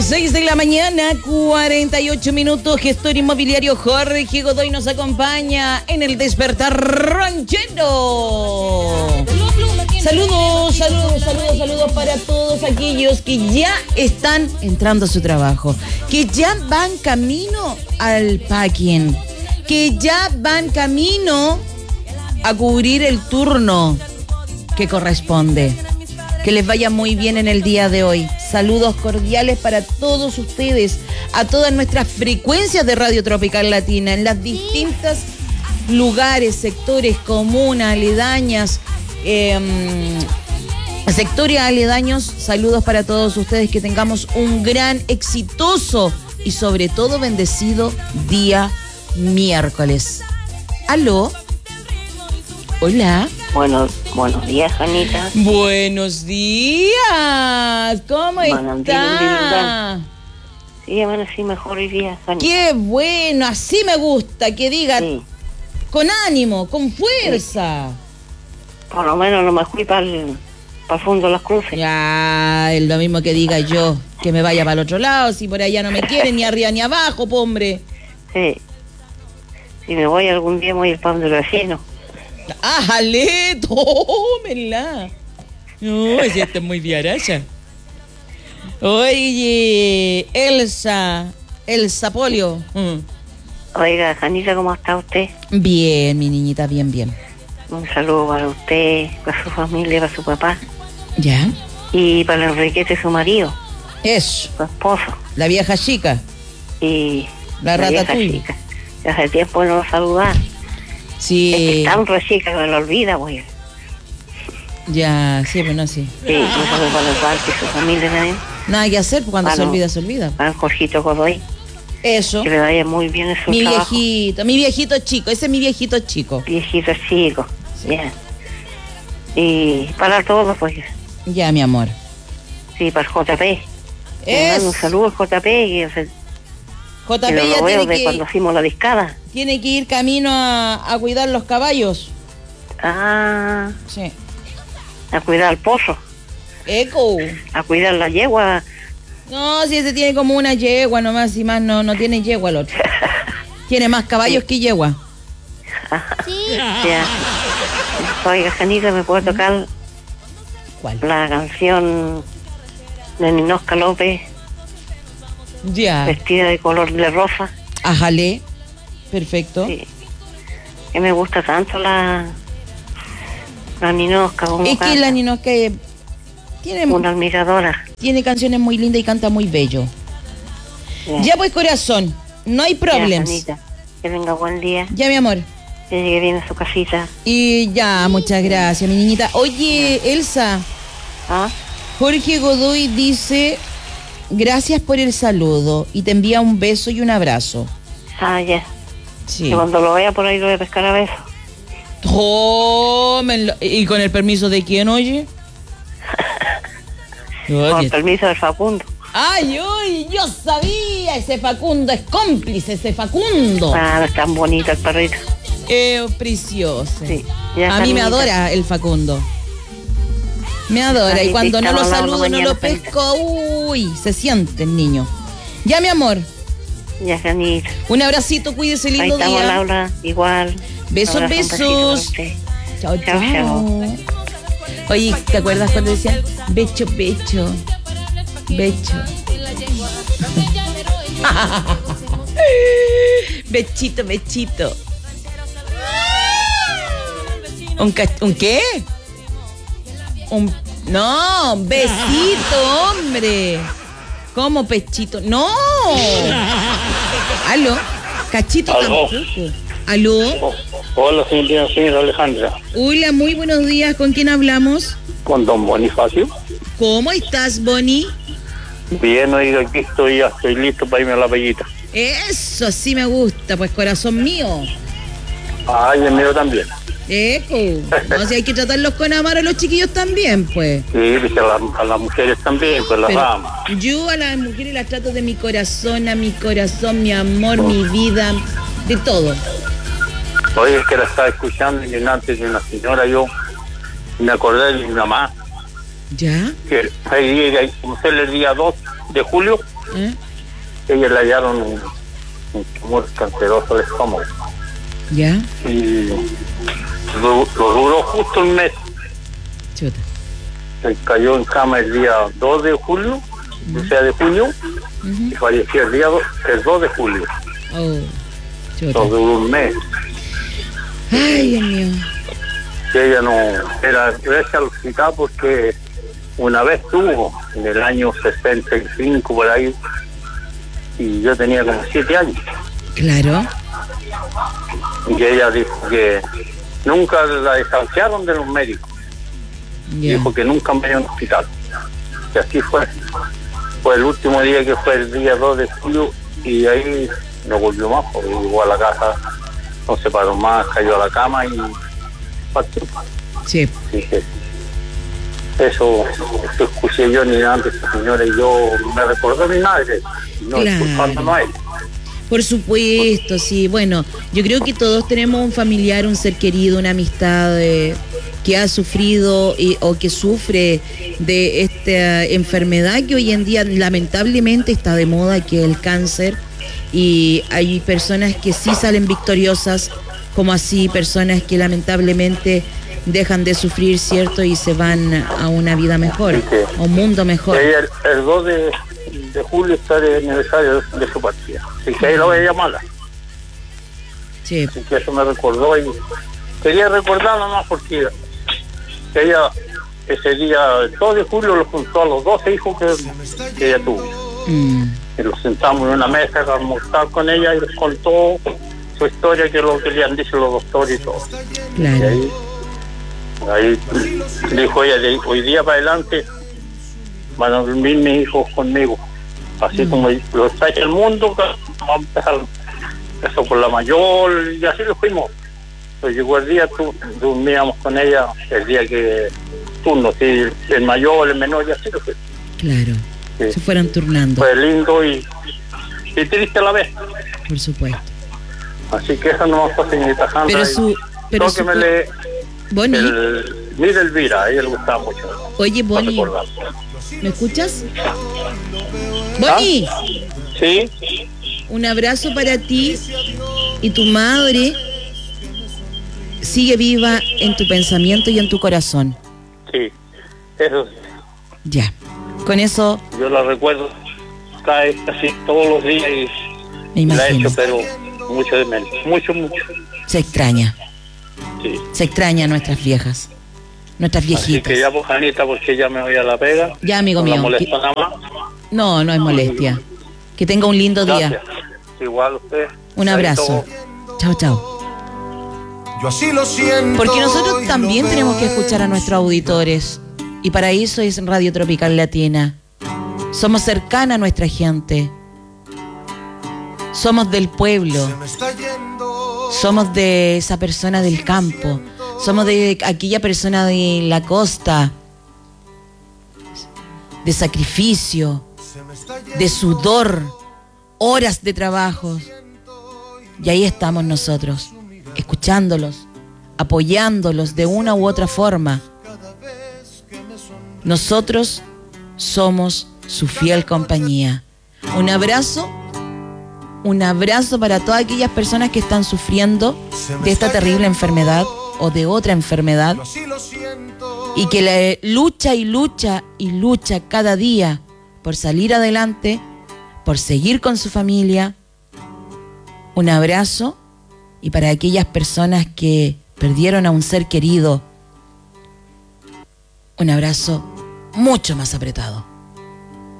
6 de la mañana, 48 minutos. Gestor inmobiliario Jorge Godoy nos acompaña en el Despertar Ranchero. Saludos para todos aquellos que ya están entrando a su trabajo, que ya van camino al packing, que ya van camino a cubrir el turno que corresponde. Que les vaya muy bien en el día de hoy. Saludos cordiales para todos ustedes, a todas nuestras frecuencias de Radio Tropical Latina, en las distintas lugares, sectores, comunas, aledañas, sectores aledaños. Saludos para todos ustedes, que tengamos un gran, exitoso y sobre todo bendecido día miércoles. ¿Aló? Hola. Buenos días, Janita. Buenos días. ¿Cómo está? Sí, bueno, sí, mejor hoy día, Janita. Qué bueno, así me gusta, que diga sí. Con ánimo, con fuerza. Sí. Por lo menos no me fui para el fondo de las cruces. Ya, es lo mismo que diga yo, que me vaya para el otro lado, si por allá no me quieren ni arriba ni abajo, po, hombre. Sí. Si me voy algún día, voy al pan del vecino. ¡Ájale! ¡Tómela! No, si esta es muy viaracha. Oye, Elsa Polio. Oiga, Janita, ¿cómo está usted? Bien, mi niñita, bien. Un saludo para usted, para su familia, para su papá. ¿Ya? Y para el Enriquete, su marido. Eso. Su esposo. La vieja chica. Y la rata tuya. Hace tiempo no lo saludaba. Sí. Es que tan chica que me lo olvida, güey. Ya, sí, bueno, sí. Sí, no sabe para el parque, su familia también. Nada que hacer, porque cuando se olvida, se olvida. Para Jorgito Godoy. Eso. Que le vaya muy bien en su trabajo. Mi viejito chico, ese es mi viejito chico. Viejito chico, sí. Yeah. Y para todos, pues. Ya, mi amor. Sí, para el JP. Un saludo al JP, que JP ya tiene de cuando hicimos la discada. Tiene que ir camino a cuidar los caballos. Ah. Sí. A cuidar el pozo. Eco. A cuidar la yegua. No, si ese tiene como una yegua nomás y más, no tiene yegua el otro. Tiene más caballos que yegua. Sí. Ya. Oiga, Janita, ¿me puede tocar ¿cuál? La canción de Ninosca López? Ya. Vestida de color de rosa. Ájale. Perfecto. Sí. Que me gusta tanto la Ninosca. Es que la Ninosca tiene una admiradora. Tiene canciones muy lindas y canta muy bello. Ya pues, corazón, no hay problemas. Que venga buen día. Ya, mi amor. Que llegue bien a su casita. Y ya, muchas gracias, mi niñita. Oye, Elsa. ¿Ah? Jorge Godoy dice: gracias por el saludo y te envía un beso y un abrazo. Ah, ya. Sí. Y cuando lo vea por ahí lo voy a pescar a besos. Tómenlo. ¿Y con el permiso de quién, oye? Con el permiso del Facundo. ¡Ay, uy! Yo sabía, ese Facundo es cómplice, ese Facundo. Ah, es tan bonito el perrito. Precioso. Sí. A mí me adora el Facundo. Me adora. Y cuando no lo saludo, no lo pesco, uy, se siente el niño. Ya, mi amor. Ya, Janita. Un abracito, cuídese, lindo ahí estamos, día. Laura, igual. Besos. Chao. Oye, ¿te acuerdas cuando decían becho? Bechito. ¿Un qué? No, besito, hombre. ¿Cómo pechito? ¡No! ¿Aló? Cachito tampoco. ¿Aló? Hola, señora Alejandra. Hola, muy buenos días. ¿Con quién hablamos? Con don Bonifacio. ¿Cómo estás, Boni? Bien, oiga, aquí estoy, ya estoy listo para irme a la playita. Eso sí me gusta, pues, corazón mío. Ay, el mío también. No, si hay que tratarlos con amor a los chiquillos también, pues. Sí, pues a las mujeres también, pues las damas. Yo a las mujeres las trato de mi corazón, mi amor, mi vida, de todo. Oye, es que la estaba escuchando y antes de una señora yo me acordé de mi mamá. ¿Ya? Que ahí, como ser el día 2 de julio, ella le hallaron un tumor canceroso del estómago. ¿Ya? Y lo duró justo un mes. Chuta. Se cayó en cama el día 2 de julio, o sea, de junio, y falleció el día el 2 de julio. Oh, chuta. Eso duró un mes. Ay, Dios mío. Que ella no era regia al hospital porque una vez tuvo, en el año 65 por ahí, y yo tenía como 7 años. Claro. Y ella dijo que nunca la desahuciaron de los médicos. Ya. Dijo que nunca me dio a un hospital. Y así fue. Fue el último día, que fue el día 2 de julio, y ahí no volvió más, porque llegó a la casa, no se paró más, cayó a la cama y partió. Sí. Así que eso escuché yo ni antes, señora, y yo me recordé a mi madre, no Claro. disculpándolo a él. Por supuesto, sí. Bueno, yo creo que todos tenemos un familiar, un ser querido, una amistad que ha sufrido o que sufre de esta enfermedad que hoy en día lamentablemente está de moda, que es el cáncer. Y hay personas que sí salen victoriosas, como así personas que lamentablemente dejan de sufrir, ¿cierto? Y se van a una vida mejor, a un mundo mejor. Y ahí el 2 de julio está el aniversario de su partida. Así que ahí la voy a llamarla. Sí. Así que eso me recordó y quería recordarla más porque ella ese día, el 2 de julio, lo juntó a los 12 hijos que ella tuvo. Y los sentamos en una mesa a almorzar con ella y les contó su historia, que es lo que le han dicho los doctores y todo. Claro. Y ahí dijo ella, de hoy día para adelante van a dormir mis hijos conmigo. Así como lo está en el mundo, vamos a empezar eso por la mayor, y así lo fuimos. Pues llegó el día, dormíamos con ella el día que turno, sí, el mayor, el menor, y así lo fuimos. Claro. Sí. Se fueron turnando. Fue lindo y triste a la vez. Por supuesto. Así que esa no fue, señorita Sandra. Pero Bonnie. Mira Elvira, a ella le gustaba mucho. Oye, Bonnie, ¿me escuchas? Bonnie. Sí. Un abrazo para ti y tu madre sigue viva en tu pensamiento y en tu corazón. Sí, eso sí. Ya, con eso yo la recuerdo casi todos los días me y la he imagino. hecho, pero mucho de menos, mucho. Se extraña. Sí. Se extraña a nuestras viejas, nuestras viejitas. Así que ya, pues, Janita, porque ya me voy a la pega. Ya, amigo no mío. la molesta nada más. No es molestia. Que tenga un lindo Gracias. día. Igual usted. Un abrazo. Chao. Yo así lo siento. Porque nosotros también tenemos que escuchar a nuestros auditores. Y para eso es Radio Tropical Latina. Somos cercana a nuestra gente. Somos del pueblo. Somos de esa persona del campo. Somos de aquella persona de la costa. De sacrificio. De sudor. Horas de trabajo. Y ahí estamos nosotros, escuchándolos, apoyándolos de una u otra forma. Nosotros somos su fiel compañía. Un abrazo para todas aquellas personas que están sufriendo de esta terrible enfermedad o de otra enfermedad y que lucha cada día por salir adelante, por seguir con su familia. Un abrazo, y para aquellas personas que perdieron a un ser querido, un abrazo mucho más apretado.